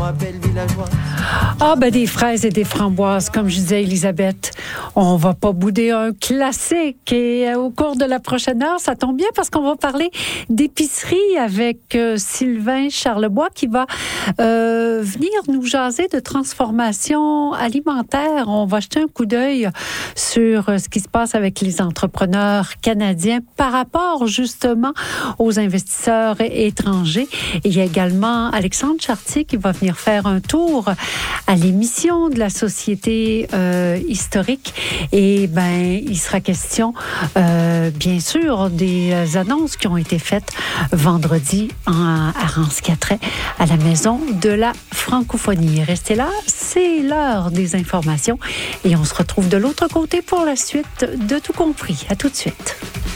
belle villageoise. Ah, ben des fraises et des framboises, comme je disais, Elisabeth. On va pas bouder un classique. Et au cours de la prochaine heure, ça tombe bien parce qu'on va parler d'épicerie avec Sylvain Charlebois qui va venir nous jaser de transformation alimentaire. On va jeter un coup d'œil sur ce qui se passe avec les entrepreneurs canadiens par rapport justement aux investisseurs étrangers. Et il y a également Alexandre Chartier qui va venir faire un tour à l'émission de la Société historique. Et il sera question, bien sûr, des annonces qui ont été faites vendredi à Rance-Quatret, à la Maison de la Francophonie. Restez là, c'est l'heure des informations et on se retrouve de l'autre côté pour la suite de Tout compris. À tout de suite.